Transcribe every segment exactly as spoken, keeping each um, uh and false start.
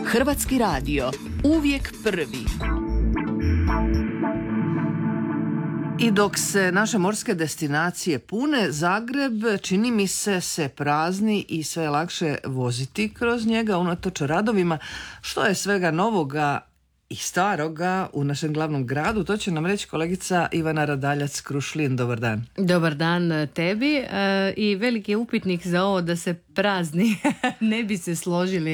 Hrvatski radio, uvijek prvi. I dok se naše morske destinacije pune, Zagreb, čini mi se, se prazni i sve je lakše voziti kroz njega unatoč radovima. Što je svega novoga i staroga u našem glavnom gradu, to će nam reći kolegica Ivana Radaljac-Krušlin. Dobar dan. Dobar dan tebi. E, i veliki je upitnik za ovo da se prazni. Ne bi se složili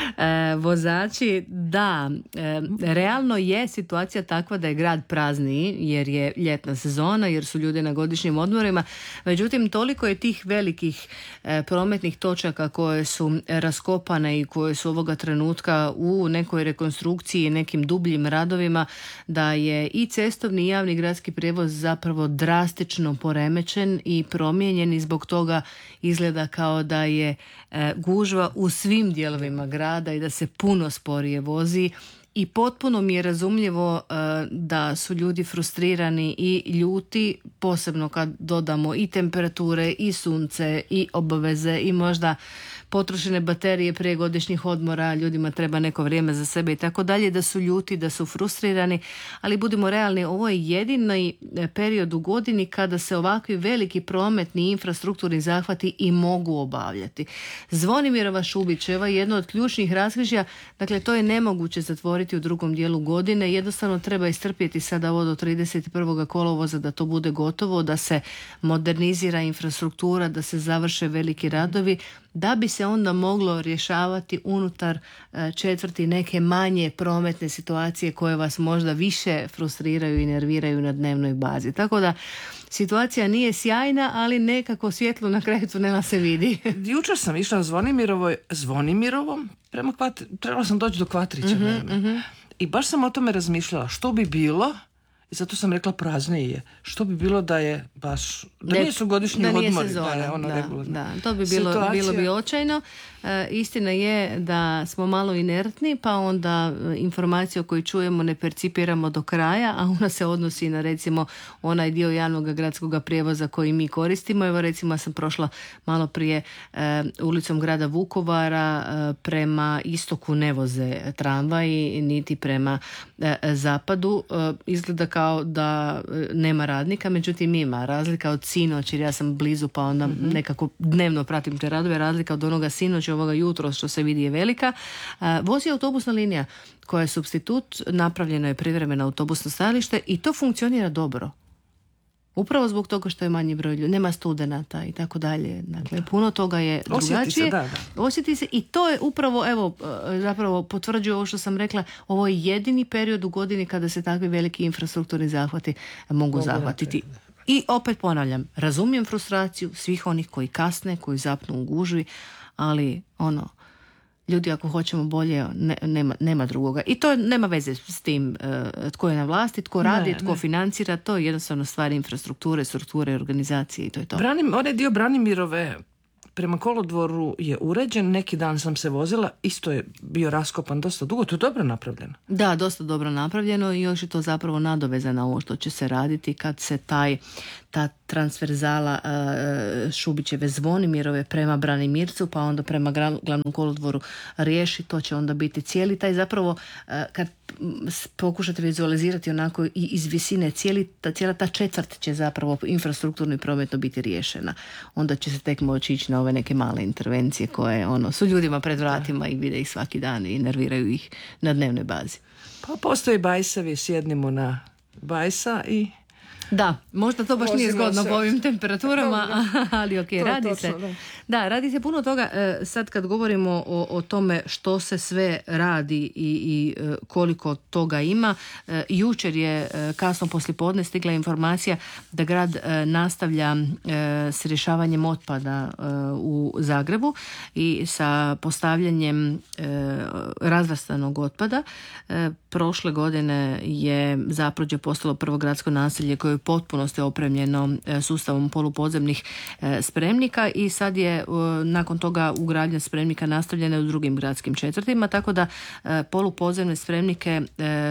e, vozači. Da, e, realno je situacija takva da je grad prazniji jer je ljetna sezona, jer su ljudi na godišnjim odmorima. Međutim, toliko je tih velikih e, prometnih točaka koje su raskopane i koje su ovoga trenutka u nekoj rekonstrukciji, nekim dubljim radovima, da je i cestovni i javni gradski prijevoz zapravo drastično poremećen i promijenjen i zbog toga izgleda kao da je e, gužva u svim dijelovima grada i da se puno sporije vozi. I potpuno mi je razumljivo e, da su ljudi frustrirani i ljuti, posebno kad dodamo i temperature i sunce i obaveze i možda potrošene baterije prije godišnjih odmora, ljudima treba neko vrijeme za sebe i tako dalje, da su ljuti, da su frustrirani, ali budimo realni, ovo je jedini period u godini kada se ovakvi veliki prometni infrastrukturni zahvati i mogu obavljati. Zvonimirova Šubićeva je jedno od ključnih raskrižja, dakle to je nemoguće zatvoriti u drugom dijelu godine, jednostavno treba istrpjeti sada ovo do trideset prvog kolovoza da to bude gotovo, da se modernizira infrastruktura, da se završe veliki radovi, da bi se onda moglo rješavati unutar četvrti neke manje prometne situacije koje vas možda više frustriraju i nerviraju na dnevnoj bazi. Tako da situacija nije sjajna, ali nekako svjetlo na kraju tunela se vidi. Jučer sam išla Zvonimirovoj, Zvonimirovom, prema Kvat, trebala sam doći do Kvatrića. Mm-hmm, mm-hmm. I baš sam o tome razmišljala. Što bi bilo, i zato sam rekla praznije, što bi bilo da je baš, da ne, nisu godišnji da odmori, sezona, da je ono da, regularno. Da, to bi bilo, Situacija... bilo bi očajno. E, istina je da smo malo inertni, pa onda informaciju koju čujemo ne percipiramo do kraja, a ona se odnosi na recimo onaj dio javnog gradskog prijevoza koji mi koristimo. Evo recimo ja sam prošla malo prije e, ulicom grada Vukovara, e, prema istoku ne voze tramvaji, niti prema e, zapadu. E, izgleda kao da nema radnika, međutim ima. Razlika od sinoć, jer ja sam blizu pa onda mm-hmm. nekako dnevno pratim te radove, razlika od onoga sinoć i ovoga jutro što se vidi je velika. Vozi autobusna linija koja je supstitut, napravljeno je privremeno autobusno stajalište i to funkcionira dobro. Upravo zbog toga što je manji broj ljudi, nema studenata i tako dalje. Dakle, puno toga je drugačije. Osjeti se, da, da. Osjeti se i to je upravo, evo, zapravo potvrđuje ovo što sam rekla, ovo je jedini period u godini kada se takvi veliki infrastrukturni zahvati mogu Mogu zahvatiti. Naprijed. I opet ponavljam, razumijem frustraciju svih onih koji kasne, koji zapnu u gužvi, ali ono, ljudi ako hoćemo bolje, ne, nema, nema drugoga. I to nema veze s tim uh, tko je na vlasti, tko radi, ne, tko ne. financira, to je jednostavno stvar infrastrukture, strukture, organizacije i to je to. Branim, onaj dio Branimirove prema kolodvoru je uređen, neki dan sam se vozila, isto je bio raskopan dosta dugo, to je dobro napravljeno. Da, dosta dobro napravljeno i još je to zapravo nadoveza na ovo što će se raditi kad se taj, ta transverzala uh, Šubićeve Zvonimirove prema Branimircu pa onda prema glavnom kolodvoru riješi, to će onda biti cijeli taj zapravo uh, kad pokušate vizualizirati onako i iz visine cijeli, ta, cijela ta četvrt će zapravo infrastrukturno i prometno biti riješena. Onda će se tek moći ići na ove neke male intervencije koje ono, su ljudima pred vratima i vide ih svaki dan i nerviraju ih na dnevnoj bazi. Pa postoji bajsavi, sjednimo na bajsa i da, možda to baš nije zgodno po ovim temperaturama, ali ok, to radi točno, se. Da. da, radi se puno toga. Sad kad govorimo o, o tome što se sve radi i, i koliko toga ima, jučer je kasno poslijepodne stigla informacija da grad nastavlja s rješavanjem otpada u Zagrebu i sa postavljanjem razvrstanog otpada. Prošle godine je Zapruđe postalo prvo gradsko naselje koje svojoj potpunosti opremljeno sustavom polupodzemnih spremnika i sad je nakon toga ugradnja spremnika nastavljena u drugim gradskim četvrtima, tako da polupodzemne spremnike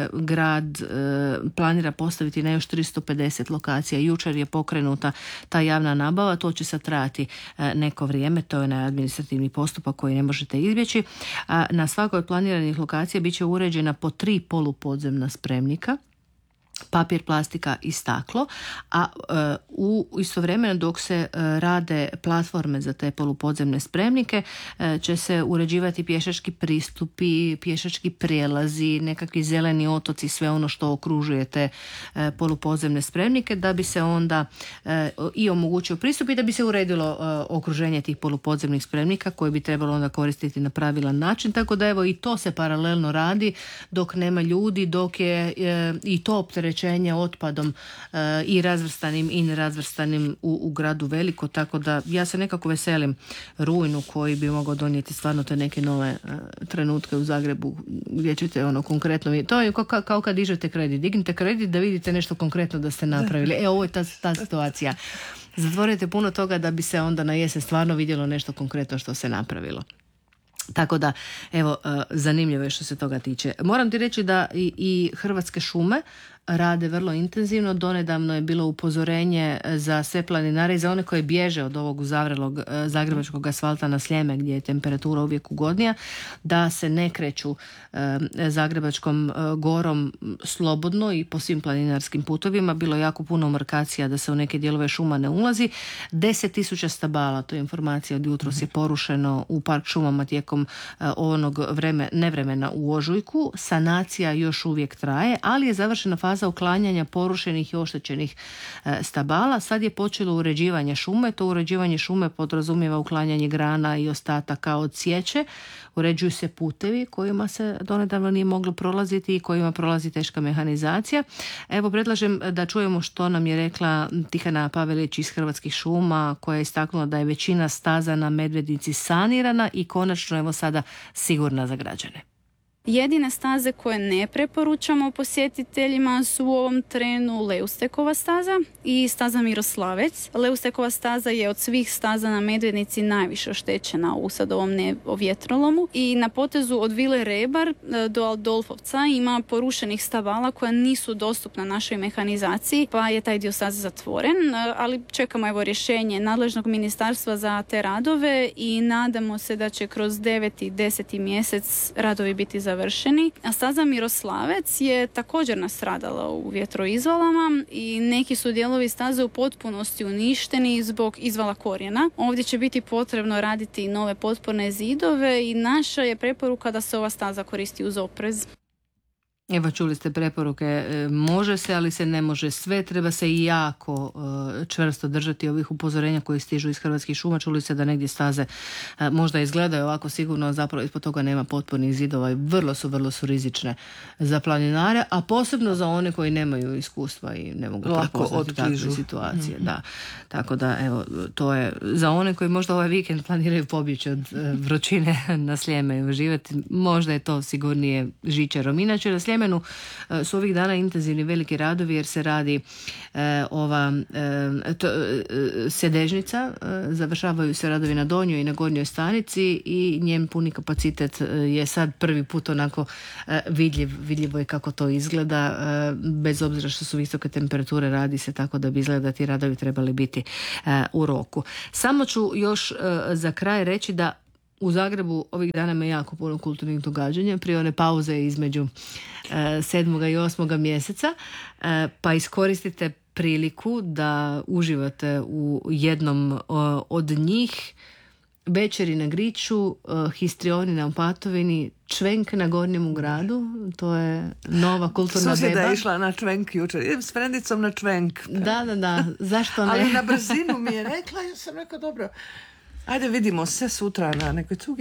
grad planira postaviti na još tristo pedeset lokacija. Jučer je pokrenuta ta javna nabava, to će sad trajati neko vrijeme, to je onaj administrativni postupak koji ne možete izbjeći. Na svakoj od planiranih lokacija bit će uređena po tri polupodzemna spremnika, papir, plastika i staklo, a e, u istovremeno dok se e, rade platforme za te polupodzemne spremnike e, će se uređivati pješački pristupi, pješački prijelazi, nekakvi zeleni otoci, sve ono što okružuje te e, polupodzemne spremnike, da bi se onda e, i omogućio pristup i da bi se uredilo e, okruženje tih polupodzemnih spremnika koje bi trebalo onda koristiti na pravilan način, tako da evo i to se paralelno radi dok nema ljudi, dok je e, i to opterećenje rečenje otpadom e, i razvrstanim i nerazvrstanim u, u gradu veliko, tako da ja se nekako veselim rujnu koji bi mogao donijeti stvarno te neke nove e, trenutke u Zagrebu gdje ćete ono konkretno, to je kao, kao kad dižete kredit, dignite kredit da vidite nešto konkretno da ste napravili. E, ovo je ta, ta situacija. Zatvorite puno toga da bi se onda na jesen stvarno vidjelo nešto konkretno što se napravilo. Tako da, evo, zanimljivo je što se toga tiče. Moram ti reći da i, i Hrvatske šume rade vrlo intenzivno. Donedavno je bilo upozorenje za sve planinare i za one koje bježe od ovog uzavrelog zagrebačkog asfalta na Sljeme gdje je temperatura uvijek ugodnija, da se ne kreću e, zagrebačkom e, gorom slobodno i po svim planinarskim putovima. Bilo je jako puno markacija da se u neke dijelove šuma ne ulazi. deset tisuća stabala, to je informacija od jutros, je porušeno u park šumama tijekom e, onog vreme, nevremena u ožujku. Sanacija još uvijek traje, ali je završena faza uklanjanja porušenih i oštećenih e, stabala. Sad je počelo uređivanje šume. To uređivanje šume podrazumijeva uklanjanje grana i ostataka od sječe. Uređuju se putevi kojima se donedavno nije moglo prolaziti i kojima prolazi teška mehanizacija. Evo, predlažem da čujemo što nam je rekla Tihana Pavelić iz Hrvatskih šuma, koja je istaknula da je većina staza na Medvednici sanirana i konačno evo sada sigurna za građane. Jedine staze koje ne preporučamo posjetiteljima su u ovom trenu Leustekova staza i staza Miroslavec. Leustekova staza je od svih staza na Medvednici najviše oštećena u sad ovom vjetrolomu i na potezu od Vile Rebar do Adolfovca ima porušenih stabala koja nisu dostupna našoj mehanizaciji, pa je taj dio staze zatvoren, ali čekamo evo rješenje nadležnog ministarstva za te radove i nadamo se da će kroz deveti i deseti mjesec radovi biti završeni. Završeni. A staza Miroslavec je također nastradala u vjetroizvalama i neki su dijelovi staze u potpunosti uništeni zbog izvala korijena. Ovdje će biti potrebno raditi nove potporne zidove i naša je preporuka da se ova staza koristi uz oprez. Evo, čuli ste preporuke, može se, ali se ne može sve, treba se i jako čvrsto držati ovih upozorenja koji stižu iz Hrvatskih šuma. Čuli se da negdje staze možda izgledaju ovako sigurno, zapravo ispod toga nema potpornih zidova i vrlo su, vrlo su rizične za planinare, a posebno za one koji nemaju iskustva i ne mogu prepoznati takve situacije. Mm-hmm. Da. Tako da, evo, to je za one koji možda ovaj vikend planiraju pobjeći od vrućine na Sljeme i uživati, možda je to sigurnije žičarom. Inače, na Sljeme su ovih dana intenzivni veliki radovi jer se radi e, ova e, to, e, sedežnica, e, završavaju se radovi na donjoj i na gornjoj stanici i njen puni kapacitet je sad prvi put onako e, vidljiv, vidljivo je kako to izgleda, e, bez obzira što su visoke temperature, radi se tako da bi izgleda da ti radovi trebali biti e, u roku. Samo ću još e, za kraj reći da u Zagrebu ovih dana ima jako puno kulturnih događanja prije one pauze između e, sedmoga i osmoga mjeseca, e, pa iskoristite priliku da uživate u jednom o, od njih. Večeri na Griču, uh, histrioni na Opatovini, čvenk na Gornjem gradu, to je nova kulturna beba. Susjeda je išla na čvenk jučer, idem s frendicom na čvenk. Da, da, da, zašto ne? Ali na brzinu mi je rekla, ja sam rekla dobro, ajde vidimo se sutra na nekoj cugi.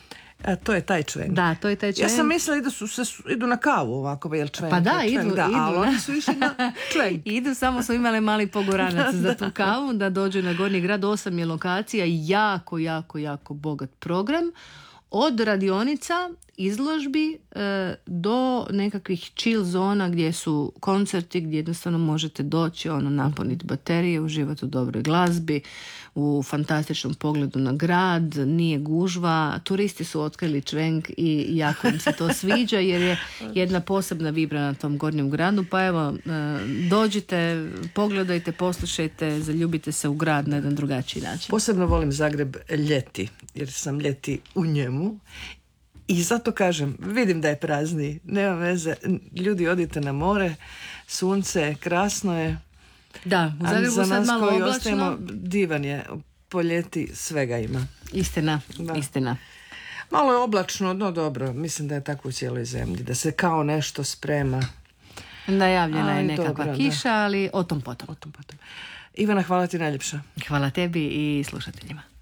E, to je taj čvenk. Da, to je taj čvenk. Ja sam mislila idu, su, se, idu na kavu ovako, jel čvenk? Pa da, čvenk, idu. da, idu ali oni su išli na čvenk. Idu, samo su imali mali pogoranac da, za tu kavu, da dođu na Gornji grad. Osam je lokacija, jako, jako, jako bogat program. od radionica, izložbi e, do nekakvih chill zona gdje su koncerti, gdje jednostavno možete doći, ono, napuniti baterije, uživati u dobroj glazbi, u fantastičnom pogledu na grad, nije gužva, turisti su otkrili čvenk i jako im se to sviđa jer je jedna posebna vibra na tom gornjem gradu, pa evo, e, dođite, pogledajte, poslušajte, zaljubite se u grad na jedan drugačiji način. Posebno volim Zagreb ljeti, jer sam ljeti u njemu. I zato kažem, vidim da je prazniji, nema veze, ljudi odite na more, sunce, krasno je. Da, u A Zagrebu za sad nas malo koji oblačno. ostajemo, divan je, po ljeti svega ima. Istina, Da. istina. Malo je oblačno, no dobro, mislim da je tako u cijeloj zemlji, da se kao nešto sprema. Najavljena je Aj, nekakva dobro, da. kiša, ali o tom potom. O tom potom. Ivana, hvala ti najljepša. Hvala tebi i slušateljima.